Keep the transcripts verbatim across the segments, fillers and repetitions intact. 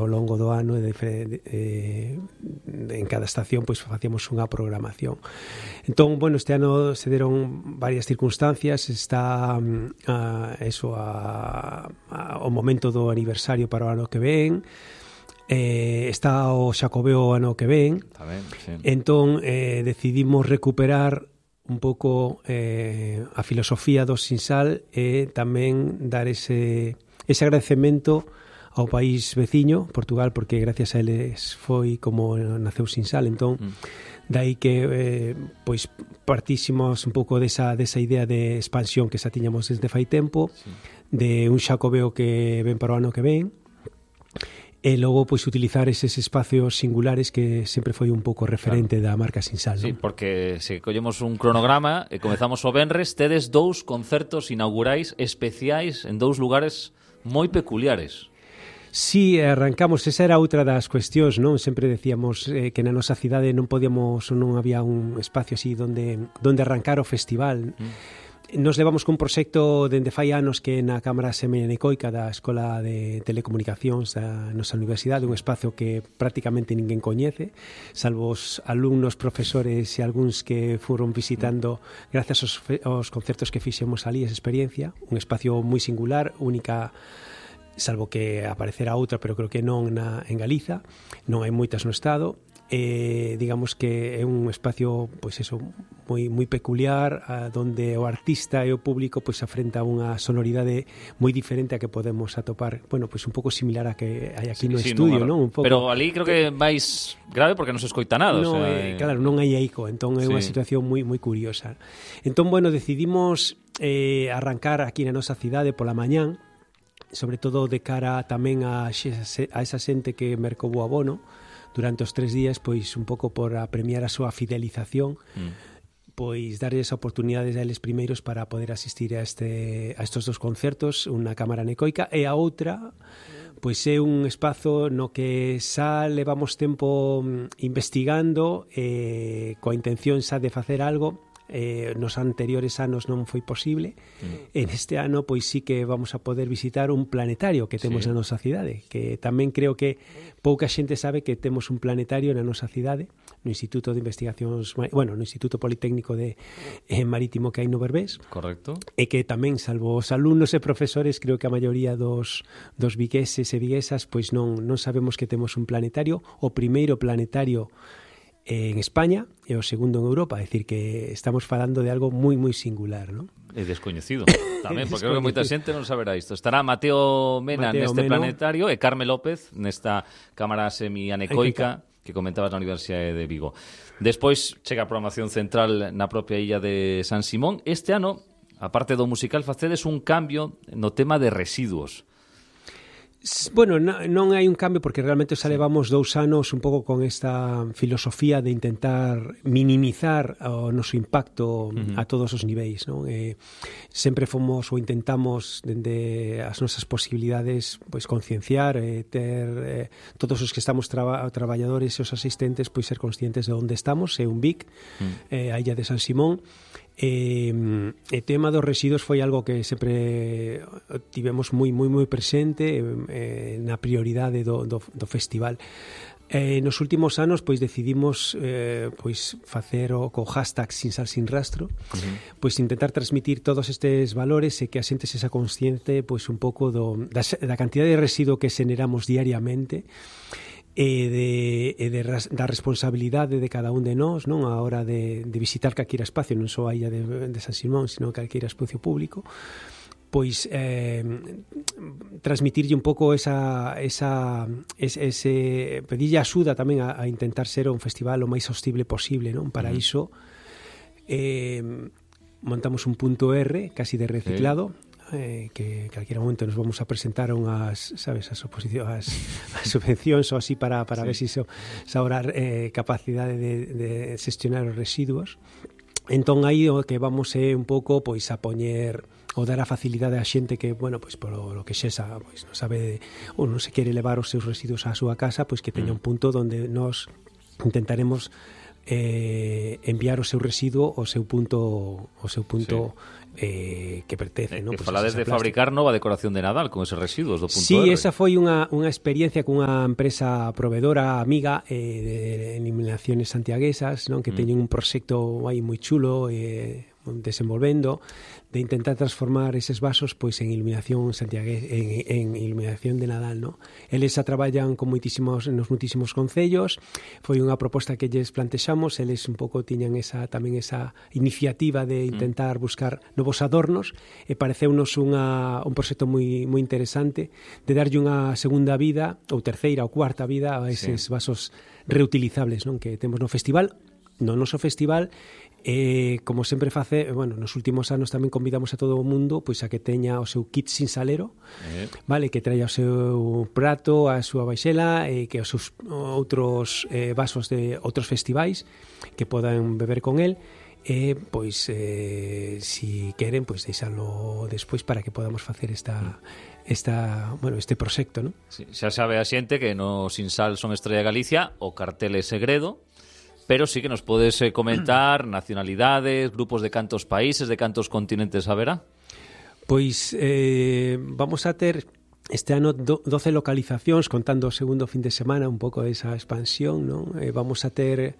ao longo do ano de, de, de, de, en cada estación pois facíamos unha programación. Entón, bueno, este ano se deron varias circunstancias, está a, eso a, a, o momento do aniversario para o ano que ven, eh, está o Xacobeo o ano que ven, Tamén, sí. Entón eh, decidimos recuperar un pouco eh, a filosofía do Sinsal e tamén dar ese, ese agradecemento ao país veciño, Portugal, porque gracias a eles foi como naceu Sinsal. Entón, mm. dai que eh, pois partísimos un pouco desa, desa idea de expansión que xa tiñamos desde fai tempo, sí. de un Xacobeo que ven para o ano que ven, e logo pois utilizar eses espacios singulares que sempre foi un pouco referente claro. da marca Sinsal, non? Sí, porque se collemos un cronograma e comezamos o venres, tedes dous concertos inaugurais especiais en dous lugares moi peculiares. Sí, arrancamos, esa era outra das cuestións, non? Sempre decíamos eh, que na nosa cidade non podíamos, non había un espacio así donde, donde arrancar o festival. Mm. Nos levamos cun proxecto dende fai anos que na Cámara Semenecoica da Escola de Telecomunicacións da nosa universidade, un espacio que prácticamente ninguén coñece, salvo os alumnos, profesores e algúns que foron visitando gracias aos, aos concertos que fixemos ali, esa experiencia, un espacio moi singular, única, salvo que aparecerá outra, pero creo que non na, en Galiza, non hai moitas no Estado. Eh, digamos que é un espacio pois eso, moi, moi peculiar, a, donde o artista e o público pois afrenta unha sonoridade moi diferente a que podemos atopar, bueno, pois un pouco similar a que hai aquí sí, no sí, estudio, non? Un pouco. Pero ali creo que máis grave porque non se escoita nada, no, o sea, eh, claro, non hai eco, entón é sí. unha situación moi moi curiosa. Entón, bueno, decidimos eh, arrancar aquí na nosa cidade pola mañán, sobre todo de cara tamén a, a esa xente que mercou o abono durante os tres días, pois un pouco por a premiar a súa fidelización, mm. pois darles oportunidades a eles primeiros para poder asistir a este a estos dos concertos, unha cámara anecoica, e a outra pois é un espazo no que xa levamos tempo investigando eh, coa intención xa de facer algo. Eh, nos anteriores anos non foi posible. Mm. En este ano pois sí que vamos a poder visitar un planetario que temos sí. na nosa cidade, que tamén creo que pouca xente sabe que temos un planetario na nosa cidade, no Instituto de Investigacións, bueno, no Instituto Politécnico de eh, Marítimo que hai no Berbés. Correcto. E que tamén, salvo os alumnos e profesores, creo que a maioría dos, dos vigueses e viguesas pois non, non sabemos que temos un planetario, o primeiro planetario en España e o segundo en Europa, é dicir que estamos falando de algo moi moi singular, non? É descoñecido tamén, porque creo que moita xente non saberá isto. Estará Mateo Mena Mateo neste Meno. planetario e Carme López nesta cámara semianecoica que comentabas na Universidade de Vigo. Despois chega a programación central na propia illa de San Simón. Este ano, a parte do musical, facedes un cambio no tema de residuos. Bueno, non hai un cambio porque realmente xa levamos dous anos un pouco con esta filosofía de intentar minimizar o noso impacto uh-huh. a todos os niveis, non? Eh, sempre fomos ou intentamos dende as nosas posibilidades pois concienciar, eh, ter eh, todos os que estamos traba, traballadores e os asistentes pois ser conscientes de onde estamos, é un Vic, uh-huh. eh, a illa de San Simón. Eh, o tema dos residuos foi algo que sempre tivemos moi moi moi presente eh, na prioridade do, do, do festival. Eh, nos últimos anos pois decidimos eh, pois facer o co hashtag Sinsal sin rastro, uh-huh. pois intentar transmitir todos estes valores e que a xente sexa consciente pois un pouco do, da, da cantidad de residuo que generamos diariamente e de, e de ras, da responsabilidade de cada un de nós, non, a hora de, de visitar calquera espacio, non só a illa de, de San Simón, sino calquera espacio público, pois eh, transmitirlle un pouco esa, esa ese, ese pedirlle axuda tamén a, a intentar ser un festival o máis sostible posible, non? Para uh-huh. iso eh, montamos un punto R casi de reciclado, sí. Eh, que calquera momento nos vamos a presentar unhas, sabes, as oposicións, as, as subvencións ou así para, para sí. ver se si se habrá eh, capacidade de, de xestionar os residuos. Entón aí o que vamos é un pouco pois a poñer ou dar a facilidade á xente que, bueno, pois por o que xesa, pois non sabe ou non se quere levar os seus residuos á súa casa, pois que teña un punto onde nós intentaremos eh, enviar o seu residuo ao seu punto, ao seu punto sí. Eh, que pertence, non? Pues falades de fabricar nova decoración de Nadal con eses residuos do punto Sí, R. esa foi unha, unha experiencia cunha empresa provedora amiga eh, de iluminaciones santiaguesas, non? Que mm. teñen un proxecto aí moi chulo eh, desenvolvendo de intentar transformar eses vasos pois en iluminación santiagués, en, en iluminación de Nadal, no? Eles a traballan con moitísimos nos moitísimos concellos. Foi unha proposta que lles plantexamos, eles un pouco tiñan esa tamén esa iniciativa de intentar buscar novos adornos e pareceunos unha un proxecto moi moi interesante de darlle unha segunda vida ou terceira ou cuarta vida a eses sí. vasos reutilizables, non? Que temos no festival, no noso festival. Eh, como sempre face, bueno, nos últimos anos tamén convidamos a todo o mundo pois a que teña o seu kit sin salero, eh. vale, que traia o seu prato, a súa baixela e eh, que os seus outros eh, vasos de outros festivais que podan beber con el. E, eh, pois, eh, si queren, pois deixalo despois para que podamos facer esta, esta bueno, este proxecto, non? Sí, xa sabe a xente que no Sinsal son Estrella Galicia, o cartel é segredo, pero sí que nos podes eh, comentar nacionalidades, grupos de cantos países, de cantos continentes haberá? Pois eh, vamos a ter este ano doce localizacións, contando o segundo fin de semana, un pouco desa expansión, non? Eh, vamos a ter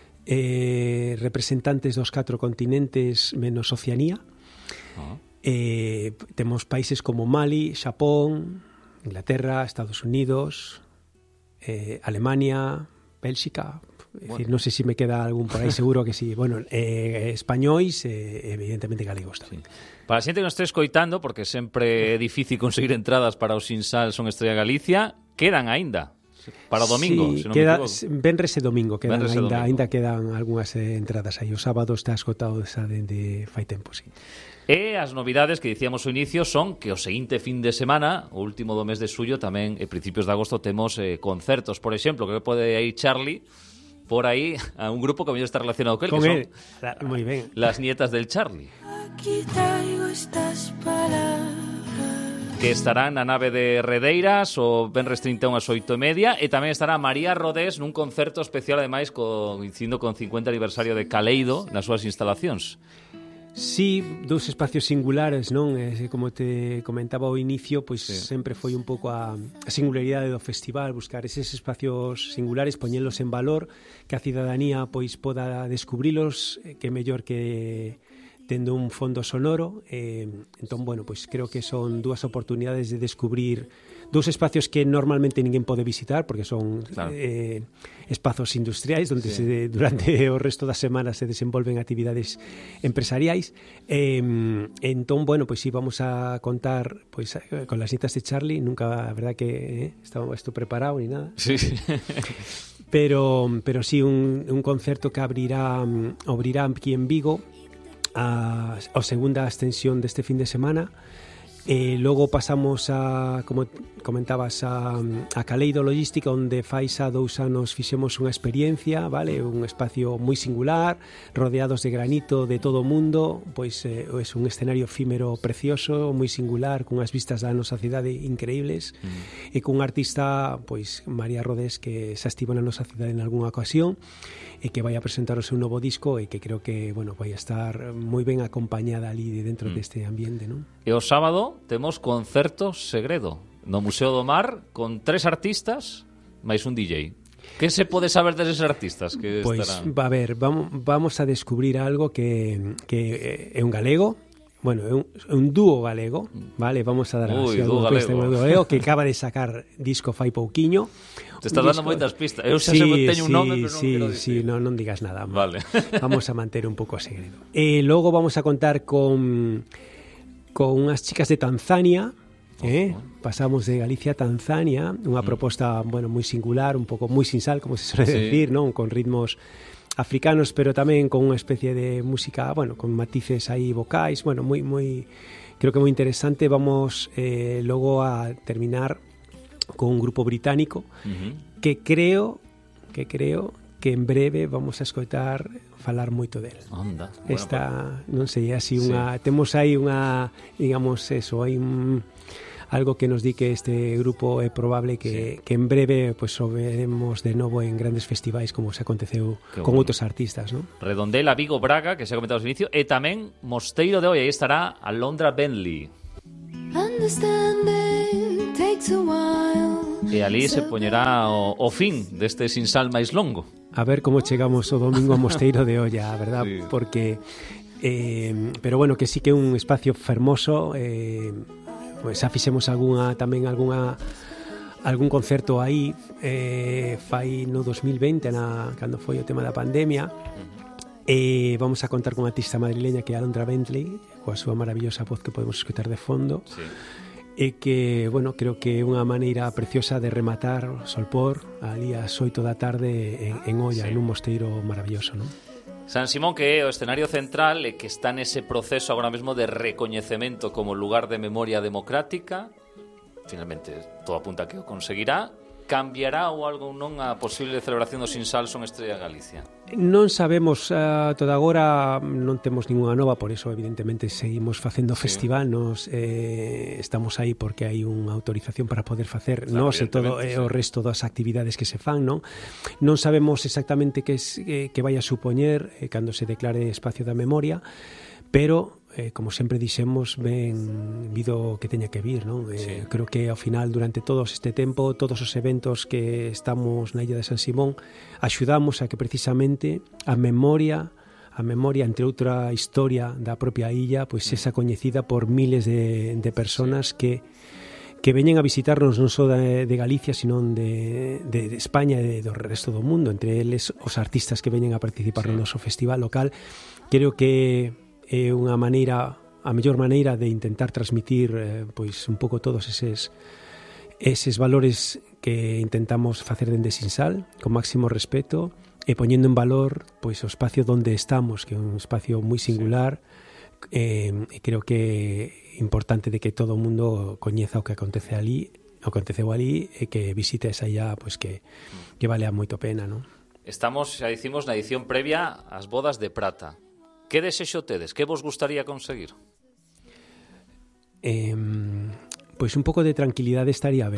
eh, representantes dos catro continentes menos Oceanía. Uh-huh. Eh, temos países como Mali, Xapón, Inglaterra, Estados Unidos, eh, Alemania, Bélxica. Es bueno. decir, non sei se me queda algún por aí, seguro que sí. Bueno, eh, españois e eh, evidentemente galegos tamén. Sí. Para a xente que nos este escoitando, porque sempre é difícil conseguir entradas para o Sinsal Son Estrella Galicia, quedan aínda para o domingo, sí, se non queda, me equivoco. Venres e domingo quedan Venres aínda, domingo. aínda quedan algunhas eh, entradas aí. O sábado está esgotado esa de, de fai tempo, sí. E as novidades que dicíamos ao inicio son que o seguinte fin de semana, o último do mes de xullo, tamén e principios de agosto temos eh, concertos, por exemplo, que pode ir Charlie por aí a un grupo que a mellor está relacionado con él, con que él. son La, muy bien. Las Nietas del Charlie. Aquí traigo estas palabras. Que estarán na nave de Redeiras o venres trinta e un ás oito e media, e tamén estará María Rodés nun concerto especial, ademais, coincidindo con cincuenta aniversario de Caleido nas súas instalacións. Sí, dous espacios singulares, non? Eh, como te comentaba ao inicio, pois sí. sempre foi un pouco a, a singularidade do festival, buscar eses espacios singulares, poñelos en valor, que a cidadanía pois poda descubrilos, eh, que mellor que tendo un fondo sonoro. Eh, entón, bueno, pois creo que son dúas oportunidades de descubrir dous espacios que normalmente ninguén pode visitar porque son claro. eh, espazos industriais onde sí. se, durante o resto da semana se desenvolven actividades empresariais. Eh, entón, bueno, pois sí, vamos a contar pois con Las Nietas de Charlie. Nunca, a verdad que eh, estaba esto preparado ni nada. Sí, sí. Pero, pero sí, un, un concerto que abrirá, abrirá aquí en Vigo a, a segunda extensión deste fin de semana. E logo pasamos a, como comentabas, a, a Caleido Logística, onde fai xa dous anos fixemos unha experiencia, vale, un espacio moi singular, rodeados de granito de todo o mundo, pois é eh, un escenario efímero precioso, moi singular, cunhas vistas da nosa cidade increíbles, mm. e cun artista, pois María Rodés, que xa estivo na nosa cidade en algunha ocasión, e que vai a presentar o seu novo disco e que creo que, bueno, vai a estar moi ben acompañada ali dentro mm. deste ambiente, non? E o sábado temos concerto segredo no Museo do Mar con tres artistas máis un D J. Que se pode saber deses artistas que pois, estarán? Pois, a ver, vamos, vamos a descubrir algo que, que é un galego. Bueno, é un, un dúo galego, vale? Vamos a dar Ui, así dúo galego. galego. galego que acaba de sacar disco fai pouquiño. Te estás dando moitas pistas. Eu xa sí, se teño un nome, pero non sí, quero sí, dicir. no, non digas nada. Vale. Vamos a manter un pouco o segredo. E logo vamos a contar con con unhas chicas de Tanzania. Eh? Pasamos de Galicia a Tanzania, unha proposta, bueno, moi singular, un pouco moi sinsal, como se suele sí. decir, non? Con ritmos africanos, pero tamén con unha especie de música, bueno, con matices aí vocais, bueno, moi moi creo que moi interesante. Vamos eh, logo a terminar con un grupo británico uh-huh. que creo que creo que en breve vamos a escoitar falar moito del. Onda. Esta, bueno, non sei, así unha, sí. temos aí unha, digamos, eso, hai un algo que nos di que este grupo é probable que, sí. que en breve pues, o veremos de novo en grandes festivais como se aconteceu que con bueno. outros artistas, ¿no? Redondela, Vigo, Braga, que se ha comentado ao inicio, e tamén Mosteiro de Oia, aí estará Alondra Bentley. E ali se poñerá o, o fin deste sinsal máis longo. A ver como chegamos o domingo a Mosteiro de Oia, a verdad, sí. Porque eh, pero bueno, que sí que é un espacio fermoso, eh, pues xa fixemos algunha tamén algunha algún concerto aí eh, fai no dos mil vinte na cando foi o tema da pandemia. E vamos a contar con unha artista madrileña que é Alondra Bentley, coa súa maravillosa voz que podemos escutar de fondo. Sí. E que, bueno, creo que é unha maneira preciosa de rematar o solpor ali ás oito da tarde en, en Oia, sí. En un mosteiro maravilloso, non? San Simón, que é o escenario central e que está nese proceso agora mesmo de recoñecemento como lugar de memoria democrática, finalmente todo apunta que o conseguirá. Cambiará ou algo non a posible celebración do Sinsal Son Estrella Galicia? Non sabemos, uh, toda agora non temos ninguna nova, por eso evidentemente seguimos facendo sí. festival, nos eh, estamos aí porque hai unha autorización para poder facer claro, nos e todo eh, sí. o resto das actividades que se fan, non? Non sabemos exactamente que, es, eh, que vai a supoñer eh, cando se declare espacio da memoria, pero eh, como sempre dixemos, ben vido que teña que vir, non? Eh, sí. Creo que ao final, durante todo este tempo, todos os eventos que estamos na Illa de San Simón, axudamos a que precisamente a memoria, a memoria, entre outra historia da propia illa, pois pues, esa coñecida por miles de, de personas sí. que que veñen a visitarnos non só de, de Galicia, sino de, de, de España e do resto do mundo, entre eles os artistas que veñen a participar sí. no noso festival local. Creo que é unha maneira, a mellor maneira de intentar transmitir eh, pois un pouco todos eses eses valores que intentamos facer dende Sinsal, con máximo respeto e poñendo en valor pois o espacio onde estamos, que é un espacio moi singular. Sí. Eh, creo que é importante de que todo o mundo coñeza o que acontece ali, o que aconteceu ali e que visite esa illa, pois que que vale a moito pena, non? Estamos, xa dicimos, na edición previa ás bodas de prata. Que desexo tedes? Que vos gustaría conseguir? Eh, pois un pouco de tranquilidade estaría ben.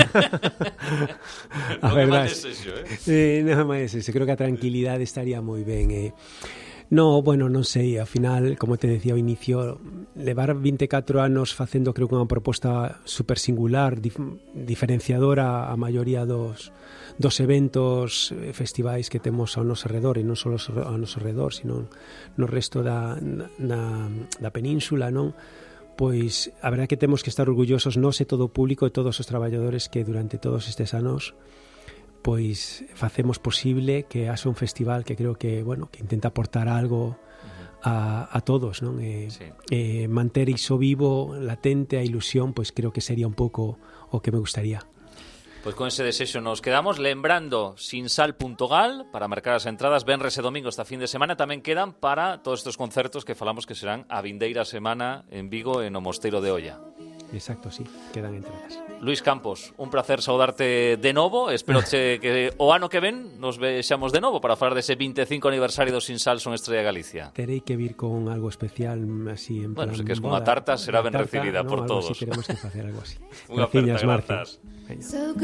A non verdade, é máis desexo, eh? eh non é máis desexo. Creo que a tranquilidade estaría moi ben. Eh. No, bueno, non sei, ao final, como te decía ao inicio, levar vinte e catro anos facendo, creo que unha proposta super singular, dif diferenciadora a maioría dos dos eventos, festivais que temos ao noso redor, e non só ao noso redor, sino no resto da, na, da península, non? Pois a verdade que temos que estar orgullosos nós e todo o público e todos os traballadores que durante todos estes anos pois facemos posible que haxa un festival que creo que, bueno, que intenta aportar algo a, a todos, non? E, sí. e manter iso vivo, latente, a ilusión, pois creo que sería un pouco o que me gustaría. Pois con ese desexo nos quedamos, lembrando sinsal punto gal para marcar as entradas venres e domingo esta fin de semana. Tamén quedan para todos estes concertos que falamos que serán a vindeira semana en Vigo e no Mosteiro de Oia. Exacto, sí, quedan entradas. Luís Campos, un placer saudarte de novo. Espero che que o ano que ven nos vexamos de novo para falar dese vinte e cinco aniversario do Sinsal Son Estrella Galicia. Terei que vir con algo especial así en plan. Bueno, se que es unha tarta será ben recibida no, por todos. Así, queremos que facer algo así. Unha aperta, grazas.